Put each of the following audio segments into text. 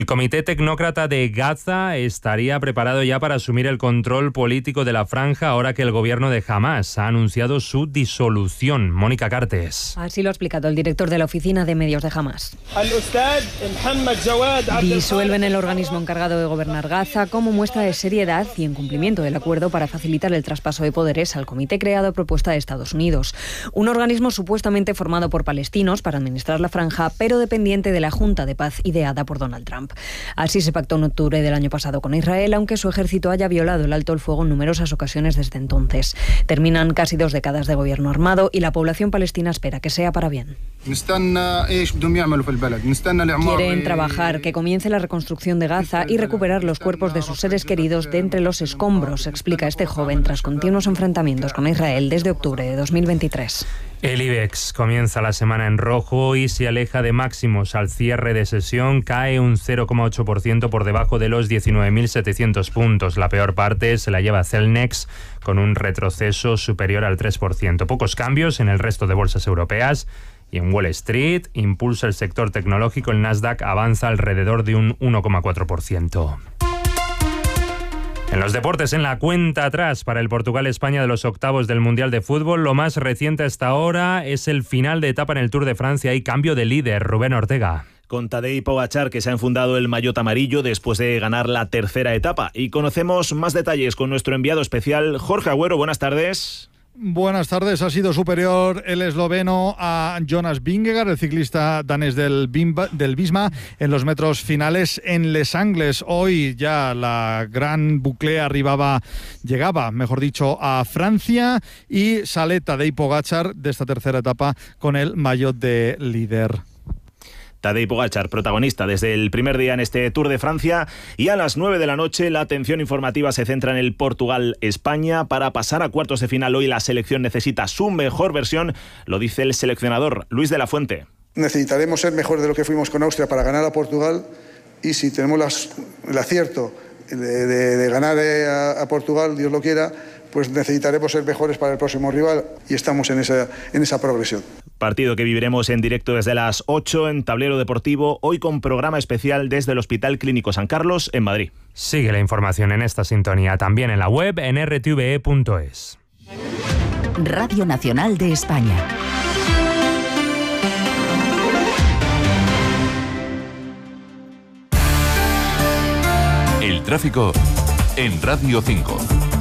El Comité Tecnócrata de Gaza estaría preparado ya para asumir el control político de la franja ahora que el gobierno de Hamás ha anunciado su disolución. Mónica Cartes. Así lo ha explicado el director de la oficina de medios de Hamás. Disuelven el organismo encargado de gobernar Gaza como muestra de seriedad y en cumplimiento del acuerdo para facilitar el traspaso de poderes al comité creado a propuesta de Estados Unidos. Un organismo supuestamente formado por palestinos para administrar la franja, pero dependiente de la Junta de Paz ideada por Donald Trump. Así se pactó en octubre del año pasado con Israel, aunque su ejército haya violado el alto el fuego en numerosas ocasiones desde entonces. Terminan casi 2 décadas de gobierno armado y la población palestina espera que sea para bien. Quieren trabajar, que comience la reconstrucción de Gaza y recuperar los cuerpos de sus seres queridos de entre los escombros, explica este joven tras continuos enfrentamientos con Israel desde octubre de 2023. El IBEX comienza la semana en rojo y se aleja de máximos al cierre de sesión. Cae un 0,8% por debajo de los 19.700 puntos. La peor parte se la lleva Celnex con un retroceso superior al 3%. Pocos cambios en el resto de bolsas europeas. Y en Wall Street impulsa el sector tecnológico. El Nasdaq avanza alrededor de un 1,4%. En los deportes, en la cuenta atrás para el Portugal-España de los octavos del Mundial de Fútbol, lo más reciente hasta ahora es el final de etapa en el Tour de Francia y cambio de líder. Rubén Ortega. Con Tadej Pogačar, que se ha enfundado el maillot amarillo después de ganar la tercera etapa. Y conocemos más detalles con nuestro enviado especial, Jorge Agüero. Buenas tardes. Buenas tardes. Ha sido superior el esloveno a Jonas Vingegaard, el ciclista danés del Visma, en los metros finales en Les Angles. Hoy ya la gran boucle llegaba, mejor dicho, a Francia y sale Tadej Pogačar de esta tercera etapa con el maillot de líder. Tadej Pogačar, protagonista desde el primer día en este Tour de Francia, y a las 9 de la noche la atención informativa se centra en el Portugal-España. Para pasar a cuartos de final hoy la selección necesita su mejor versión, lo dice el seleccionador Luis de la Fuente. Necesitaremos ser mejor de lo que fuimos con Austria para ganar a Portugal, y si tenemos el acierto de ganar a Portugal, Dios lo quiera, pues necesitaremos ser mejores para el próximo rival y estamos en esa progresión. Partido que viviremos en directo desde las 8 en Tablero Deportivo, hoy con programa especial desde el Hospital Clínico San Carlos en Madrid. Sigue la información en esta sintonía, también en la web en rtve.es. Radio Nacional de España. El tráfico en Radio 5.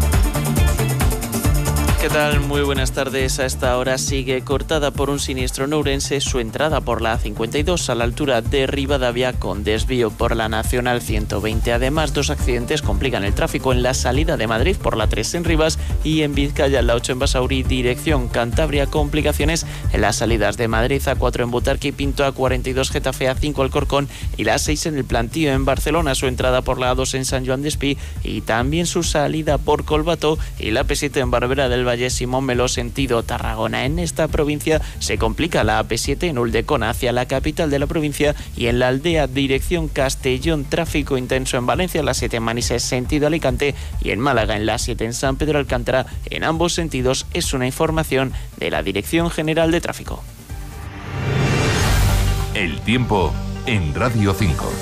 ¿Qué tal? Muy buenas tardes. A esta hora sigue cortada por un siniestro en Ourense su entrada por la A52 a la altura de Rivadavia con desvío por la Nacional 120. Además, 2 accidentes complican el tráfico en la salida de Madrid por la 3 en Rivas y en Vizcaya, la 8 en Basauri, dirección Cantabria. Complicaciones en las salidas de Madrid, A4 en Butarque y Pinto, A42 Getafe, A5 Alcorcón y la 6 en el Plantío en Barcelona. Su entrada por la A2 en San Joan d'Espí y también su salida por Colbato y la P7 en Barberá del Valle Simón Meló sentido Tarragona. En esta provincia se complica la AP7 en Uldecona hacia la capital de la provincia y en la Aldea dirección Castellón, tráfico intenso en Valencia, la 7 en Manises sentido Alicante y en Málaga en la 7 en San Pedro Alcántara. En ambos sentidos es una información de la Dirección General de Tráfico. El tiempo en Radio 5.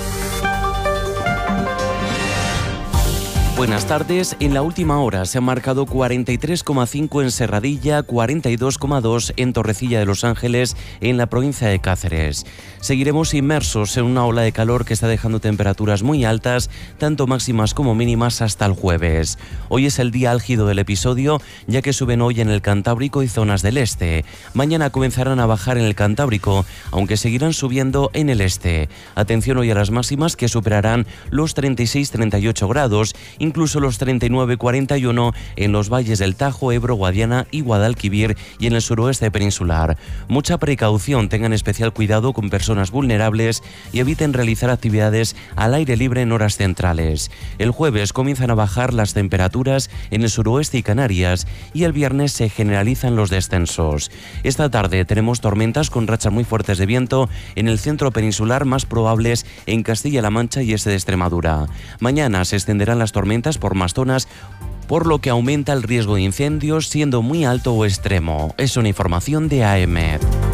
Buenas tardes. En la última hora se han marcado 43,5 en Serradilla, 42,2 en Torrecilla de Los Ángeles, en la provincia de Cáceres. Seguiremos inmersos en una ola de calor que está dejando temperaturas muy altas, tanto máximas como mínimas, hasta el jueves. Hoy es el día álgido del episodio, ya que suben hoy en el Cantábrico y zonas del este. Mañana comenzarán a bajar en el Cantábrico, aunque seguirán subiendo en el este. Atención hoy a las máximas, que superarán los 36-38 grados, incluso los 39-41 en los valles del Tajo, Ebro, Guadiana y Guadalquivir y en el suroeste peninsular. Mucha precaución, tengan especial cuidado con personas vulnerables y eviten realizar actividades al aire libre en horas centrales. El jueves comienzan a bajar las temperaturas en el suroeste y Canarias y el viernes se generalizan los descensos. Esta tarde tenemos tormentas con rachas muy fuertes de viento en el centro peninsular, más probables en Castilla-La Mancha y este de Extremadura. Mañana se extenderán las tormentas por más zonas, por lo que aumenta el riesgo de incendios, siendo muy alto o extremo. Es una información de AEMET.